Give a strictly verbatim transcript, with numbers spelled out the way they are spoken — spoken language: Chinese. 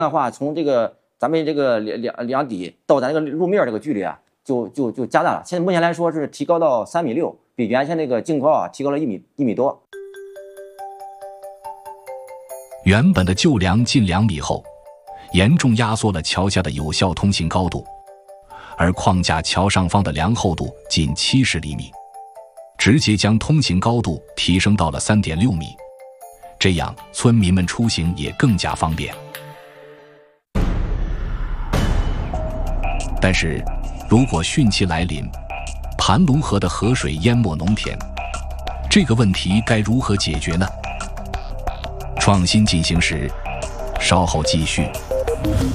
的话，从这个咱们这个两两两底到咱这个路面这个距离啊，就就就加大了。现在目前来说是提高到三米六，比原先那个净高啊提高了一米一米多。 原本的旧梁近两米厚，严重压缩了桥下的有效通行高度，而框架桥上方的梁厚度近七十厘米，直接将通行高度提升到了 三点六米，这样村民们出行也更加方便。但是，如果汛期来临，盘龙河的河水淹没农田，这个问题该如何解决呢？创新进行时，稍后继续。